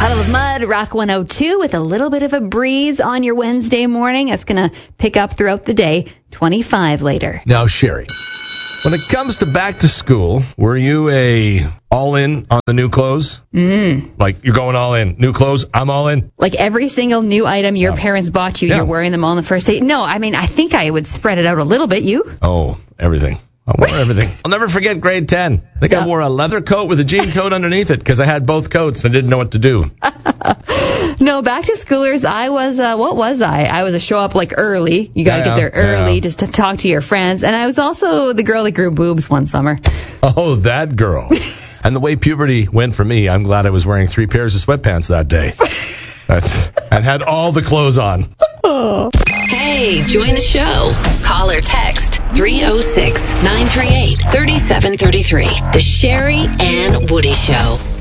Puddle of Mud, Rock 102 with a little bit of a breeze on your Wednesday morning. It's going to pick up throughout the day. 25 later. Now, Sherry, when it comes to back to school, were you all in on the new clothes? Like, you're going all in. New clothes, I'm all in? Like every single new item your parents bought you, you're wearing them all on the first day? No, I mean, I think I would spread it out a little bit. You? Oh, everything. I wore everything. I'll never forget grade 10. I think I wore a leather coat with a jean coat underneath it because I had both coats and I didn't know what to do. No, back to schoolers, I was, what was I? I was a show up like early. You got to get there early just to talk to your friends. And I was also the girl that grew boobs one summer. Oh, that girl. And the way puberty went for me, I'm glad I was wearing 3 pairs of sweatpants that day. And had all the clothes on. Hey, join the show. Call or text 306-938-3733. The Sherry and Woody Show.